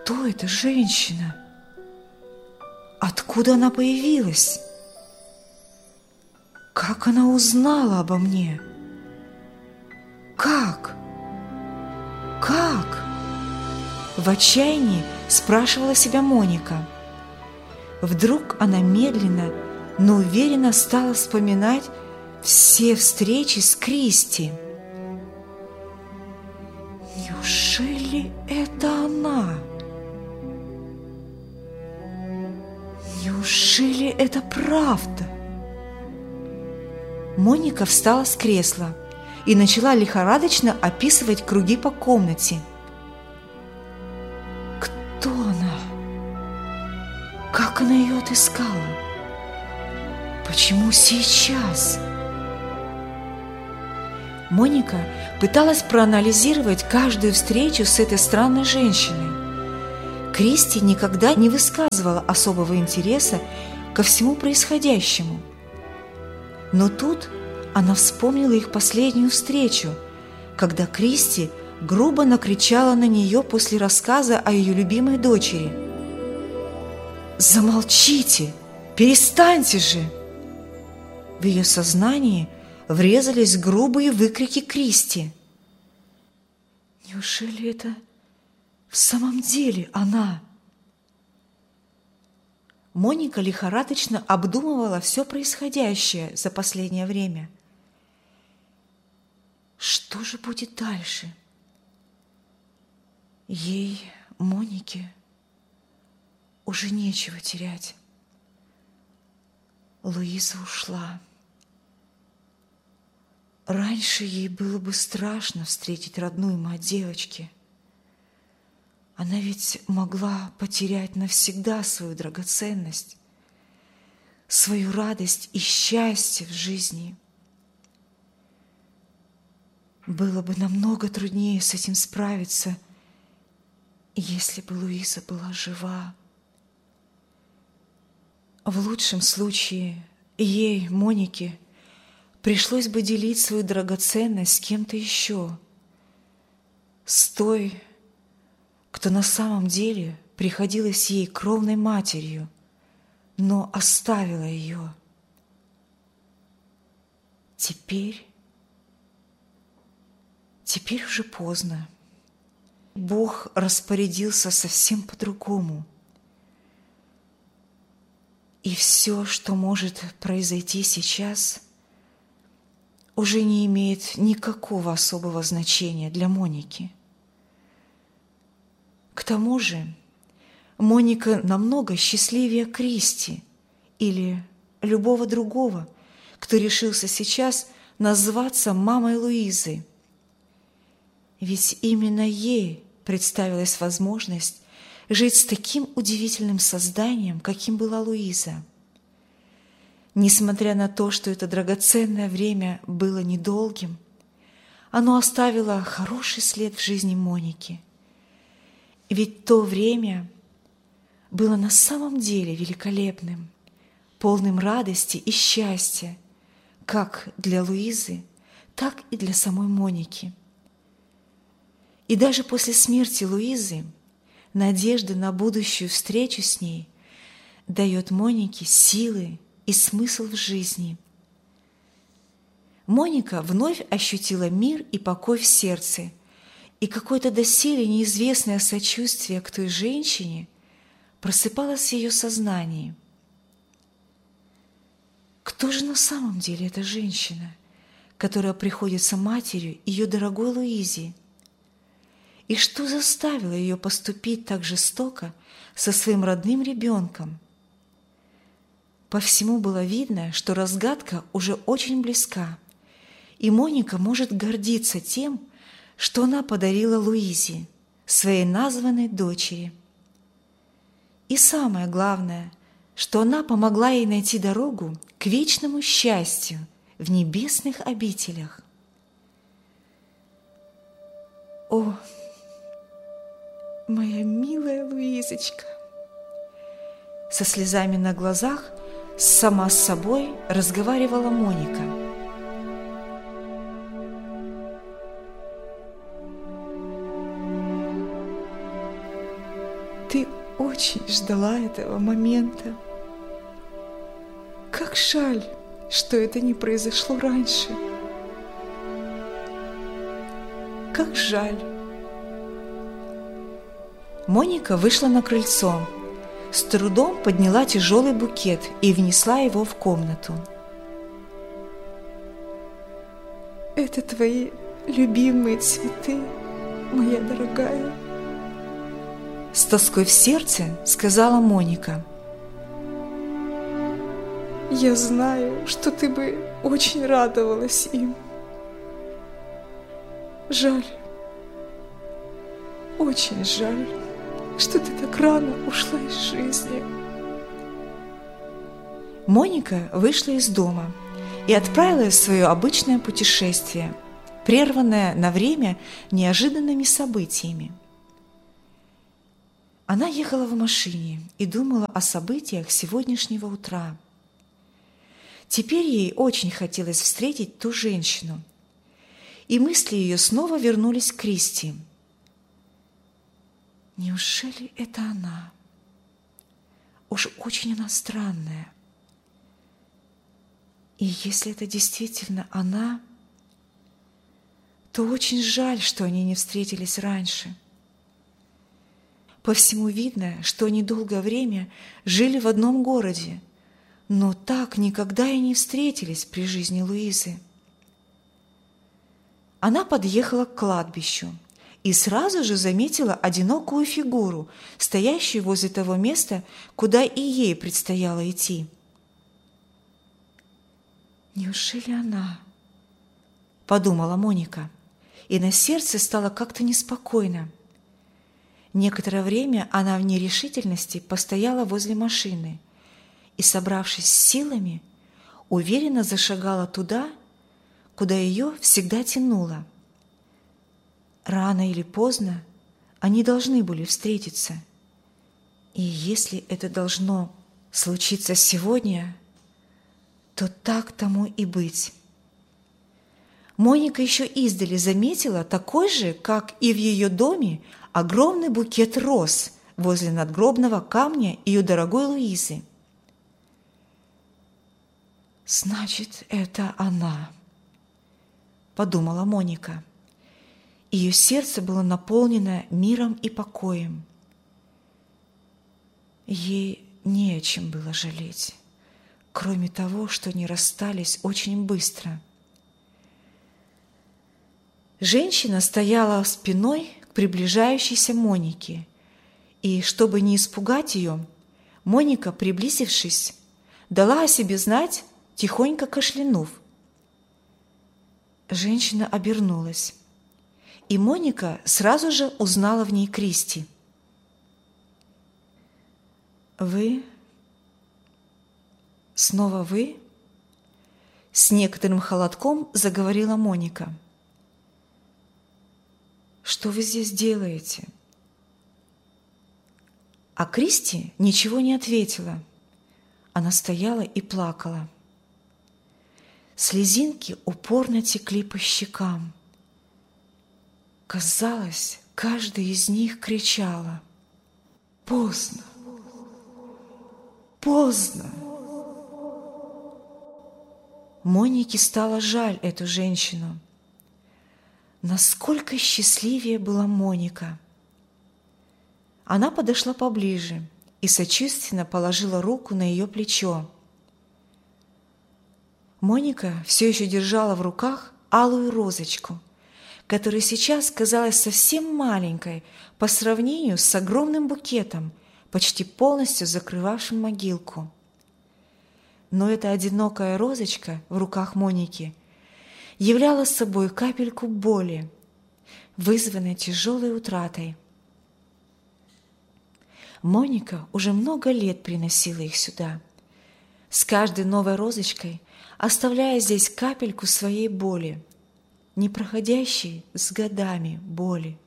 Кто эта женщина? Откуда она появилась? Как она узнала обо мне? Как? Как? В отчаянии спрашивала себя Моника. Вдруг она медленно, но уверенно стала вспоминать все встречи с Кристи. Неужели это она? Неужели это правда? Моника встала с кресла и начала лихорадочно описывать круги по комнате. Кто она? Как она ее отыскала? Почему сейчас? Моника пыталась проанализировать каждую встречу с этой странной женщиной. Кристи никогда не высказывала особого интереса ко всему происходящему. Но тут она вспомнила их последнюю встречу, когда Кристи грубо накричала на нее после рассказа о ее любимой дочери. «Замолчите! Перестаньте же!» В ее сознании врезались грубые выкрики Кристи. Неужели это в самом деле она? Моника лихорадочно обдумывала все происходящее за последнее время. Что же будет дальше? Ей, Монике, уже нечего терять. Луиза ушла. Раньше ей было бы страшно встретить родную мать девочки. Она ведь могла потерять навсегда свою драгоценность, свою радость и счастье в жизни. Было бы намного труднее с этим справиться, если бы Луиза была жива. В лучшем случае ей, Монике, пришлось бы делить свою драгоценность с кем-то еще, с той, кто на самом деле приходилась ей кровной матерью, но оставила ее. Теперь уже поздно. Бог распорядился совсем по-другому. И все, что может произойти сейчас, уже не имеет никакого особого значения для Моники. К тому же Моника намного счастливее Кристи или любого другого, кто решился сейчас назваться мамой Луизы. Ведь именно ей представилась возможность жить с таким удивительным созданием, каким была Луиза. Несмотря на то, что это драгоценное время было недолгим, оно оставило хороший след в жизни Моники. Ведь то время было на самом деле великолепным, полным радости и счастья, как для Луизы, так и для самой Моники. И даже после смерти Луизы надежда на будущую встречу с ней дает Монике силы и смысл в жизни. Моника вновь ощутила мир и покой в сердце, и какое-то доселе неизвестное сочувствие к той женщине просыпалось в ее сознании. Кто же на самом деле эта женщина, которая приходится матерью ее дорогой Луизе? И что заставило ее поступить так жестоко со своим родным ребенком? По всему было видно, что разгадка уже очень близка, и Моника может гордиться тем, что она подарила Луизе, своей названной дочери. И самое главное, что она помогла ей найти дорогу к вечному счастью в небесных обителях. О, моя милая Луизочка! Со слезами на глазах сама с собой разговаривала Моника. ты очень ждала этого момента. Как жаль, что это не произошло раньше. Как жаль. Моника вышла на крыльцо, с трудом подняла тяжелый букет и внесла его в комнату. Это твои любимые цветы, моя дорогая. С тоской в сердце сказала Моника. Я знаю, что ты бы очень радовалась им. Жаль, очень жаль, что ты так рано ушла из жизни. Моника вышла из дома и отправилась в свое обычное путешествие, прерванное на время неожиданными событиями. Она ехала в машине и думала о событиях сегодняшнего утра. Теперь ей очень хотелось встретить ту женщину, и мысли ее снова вернулись к Кристи. Неужели это она? Уж очень она странная. И если это действительно она, то очень жаль, что они не встретились раньше. По всему видно, что они долгое время жили в одном городе, но так никогда и не встретились при жизни Луизы. Она подъехала к кладбищу и сразу же заметила одинокую фигуру, стоящую возле того места, куда и ей предстояло идти. «Неужели она?» – подумала Моника, и на сердце стало как-то неспокойно. Некоторое время она в нерешительности постояла возле машины и, собравшись с силами, уверенно зашагала туда, куда ее всегда тянуло. Рано или поздно они должны были встретиться. И если это должно случиться сегодня, то так тому и быть. Моника еще издали заметила такой же, как и в ее доме, огромный букет роз возле надгробного камня ее дорогой Луизы. «Значит, это она», – подумала Моника. Ее сердце было наполнено миром и покоем. Ей не о чем было жалеть, кроме того, что они расстались очень быстро. Женщина стояла спиной к приближающейся Монике, и, чтобы не испугать ее, Моника, приблизившись, дала о себе знать, тихонько кашлянув. Женщина обернулась, и Моника сразу же узнала в ней Кристи. «Вы? Снова вы?» С некоторым холодком заговорила Моника. «Что вы здесь делаете?» А Кристи ничего не ответила. Она стояла и плакала. Слезинки упорно текли по щекам. Казалось, каждая из них кричала: «Поздно! Поздно!» Монике стало жаль эту женщину. Насколько счастливее была Моника! Она подошла поближе и сочувственно положила руку на ее плечо. Моника все еще держала в руках алую розочку, которая сейчас казалась совсем маленькой по сравнению с огромным букетом, почти полностью закрывавшим могилку. Но эта одинокая розочка в руках Моники являла собой капельку боли, вызванной тяжелой утратой. Моника уже много лет приносила их сюда, с каждой новой розочкой оставляя здесь капельку своей боли, не проходящей с годами боли.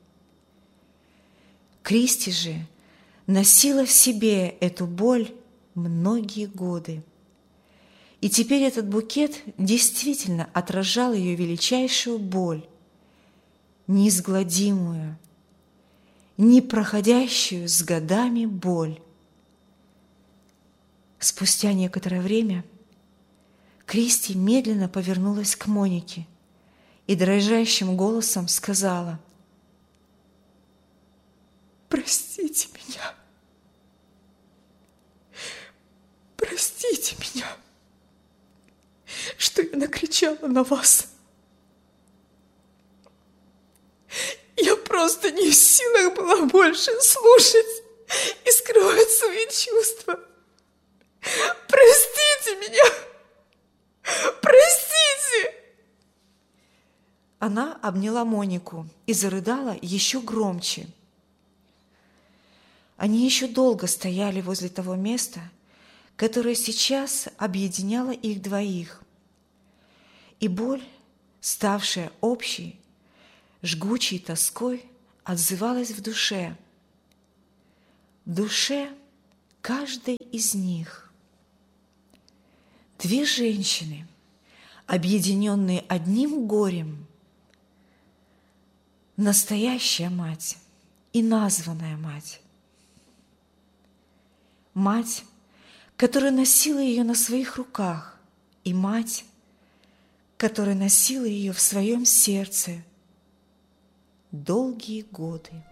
Кристи же носила в себе эту боль многие годы. И теперь этот букет действительно отражал ее величайшую боль, неизгладимую. непроходящую с годами боль. Спустя некоторое время Кристи медленно повернулась к Монике и дрожащим голосом сказала: «Простите меня, простите меня, что я накричала на вас. Я просто не в силах была больше слушать и скрывать свои чувства. Простите меня! Простите!» Она обняла Монику и зарыдала еще громче. Они еще долго стояли возле того места, которое сейчас объединяло их двоих. И боль, ставшая общей, жгучей тоской, отзывалась в душе каждой из них. Две женщины, объединенные одним горем, настоящая мать и названная мать. Мать, которая носила ее на своих руках, и мать, которая носила ее в своем сердце долгие годы.